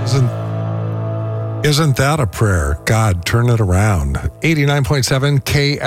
Isn't that a prayer? God, turn it around. 89.7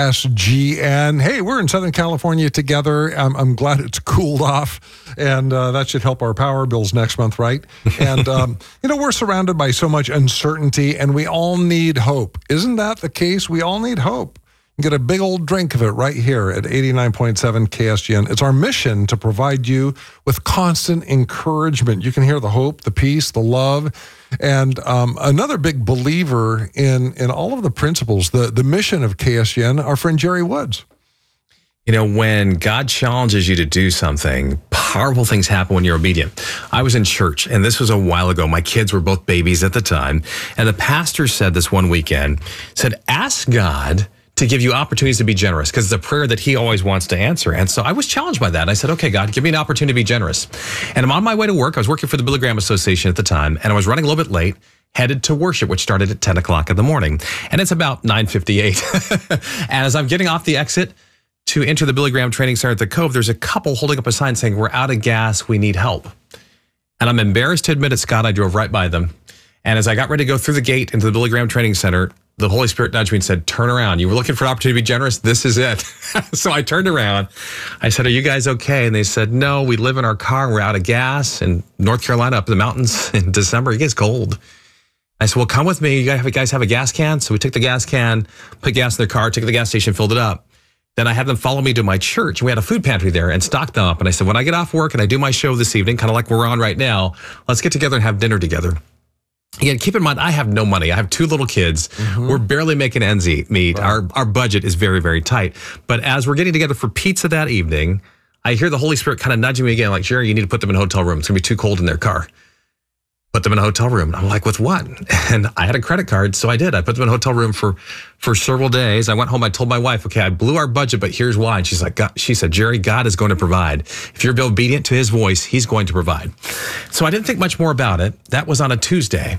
KSGN. Hey, we're in Southern California together. I'm glad it's cooled off, and that should help our power bills next month, right? And, we're surrounded by so much uncertainty, and we all need hope. Isn't that the case? We all need hope. Get a big old drink of it right here at 89.7 KSGN. It's our mission to provide you with constant encouragement. You can hear the hope, the peace, the love, and another big believer in all of the principles, the mission of KSGN, our friend Jerry Woods. You know, when God challenges you to do something, powerful things happen when you're obedient. I was in church, and this was a while ago. My kids were both babies at the time, and the pastor said this one weekend, said, ask God to give you opportunities to be generous, because it's a prayer that he always wants to answer. And so I was challenged by that. I said, okay, God, give me an opportunity to be generous. And I'm on my way to work. I was working for the Billy Graham Association at the time, and I was running a little bit late, headed to worship, which started at 10 o'clock in the morning. And it's about 9:58. And as I'm getting off the exit to enter the Billy Graham Training Center at the Cove, there's a couple holding up a sign saying, we're out of gas, we need help. And I'm embarrassed to admit it, Scott, I drove right by them. And as I got ready to go through the gate into the Billy Graham Training Center, the Holy Spirit nudged me and said, turn around. You were looking for an opportunity to be generous? This is it. So I turned around. I said, are you guys okay? And they said, no, we live in our car and we're out of gas in North Carolina up in the mountains in December. It gets cold. I said, well, come with me. You guys have a gas can? So we took the gas can, put gas in their car, took it to the gas station, filled it up. Then I had them follow me to my church. We had a food pantry there and stocked them up. And I said, when I get off work and I do my show this evening, kind of like we're on right now, let's get together and have dinner together. Again, keep in mind, I have no money. I have two little kids. Mm-hmm. We're barely making ends meet. Right. Our budget is very, very tight. But as we're getting together for pizza that evening, I hear the Holy Spirit kind of nudging me again, like, Jerry, you need to put them in a hotel room. It's going to be too cold in their car. Put them in a hotel room. I'm like, with what? And I had a credit card, so I did. I put them in a hotel room for several days. I went home. I told my wife, okay, I blew our budget, but here's why. And she said, Jerry, God is going to provide. If you're obedient to his voice, he's going to provide. So I didn't think much more about it. That was on a Tuesday.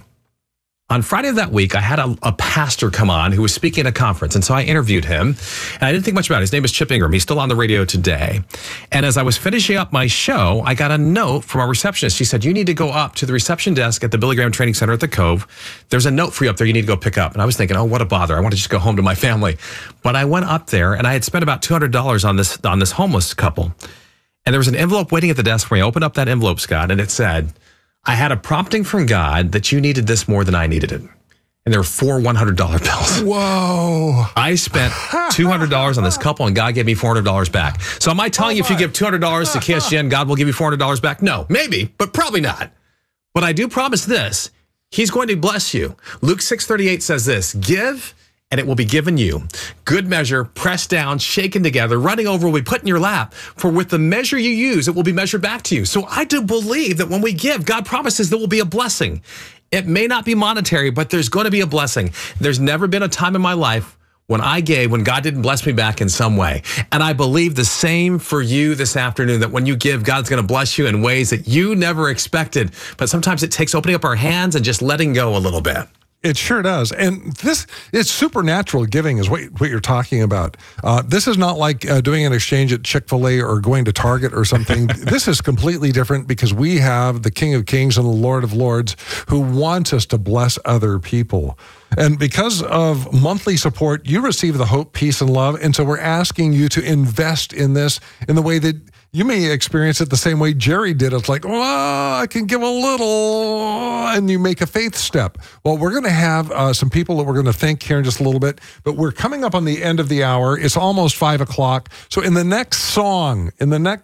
On Friday of that week, I had a pastor come on who was speaking at a conference. And so I interviewed him. And I didn't think much about it. His name is Chip Ingram. He's still on the radio today. And as I was finishing up my show, I got a note from our receptionist. She said, you need to go up to the reception desk at the Billy Graham Training Center at the Cove. There's a note for you up there you need to go pick up. And I was thinking, oh, what a bother. I want to just go home to my family. But I went up there, and I had spent about $200 on this homeless couple. And there was an envelope waiting at the desk for me. I opened up that envelope, Scott, and it said, I had a prompting from God that you needed this more than I needed it. And there were 4 $100 bills. Whoa. I spent $200 on this couple, and God gave me $400 back. So am I telling you if you give $200 to KSGN, God will give you $400 back? No, maybe, but probably not. But I do promise this. He's going to bless you. Luke 6:38 says this, give, and it will be given you. Good measure, pressed down, shaken together, running over will be put in your lap. For with the measure you use, it will be measured back to you. So I do believe that when we give, God promises there will be a blessing. It may not be monetary, but there's going to be a blessing. There's never been a time in my life when I gave, when God didn't bless me back in some way. And I believe the same for you this afternoon, that when you give, God's going to bless you in ways that you never expected. But sometimes it takes opening up our hands and just letting go a little bit. It sure does. And it's supernatural giving is what you're talking about. This is not like doing an exchange at Chick-fil-A or going to Target or something. This is completely different because we have the King of Kings and the Lord of Lords who wants us to bless other people. And because of monthly support, you receive the hope, peace, and love. And so we're asking you to invest in this in the way that you may experience it the same way Jerry did. It's like, oh, I can give a little, and you make a faith step. Well, we're going to have some people that we're going to thank here in just a little bit, but we're coming up on the end of the hour. It's almost 5 o'clock. So in the next song,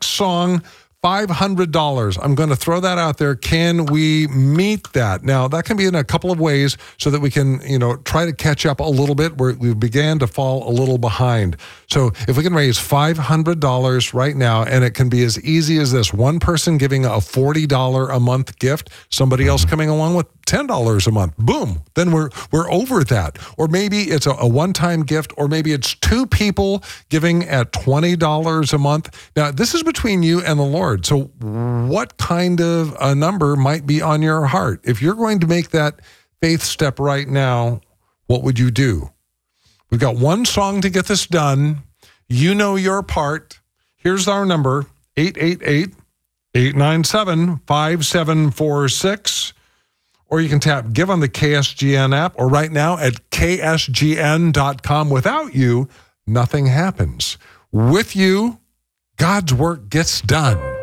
$500. I'm going to throw that out there. Can we meet that? Now, that can be in a couple of ways so that we can, try to catch up a little bit where we began to fall a little behind. So if we can raise $500 right now, and it can be as easy as this, one person giving a $40 a month gift, somebody else coming along with $10 a month, boom, then we're over that. Or maybe it's a one-time gift, or maybe it's 2 people giving at $20 a month. Now, this is between you and the Lord. So what kind of a number might be on your heart? If you're going to make that faith step right now, what would you do? We've got one song to get this done. You know your part. Here's our number, 888-897-5746. or you can tap Give on the KSGN app, or right now at ksgn.com. Without you, nothing happens. With you, God's work gets done.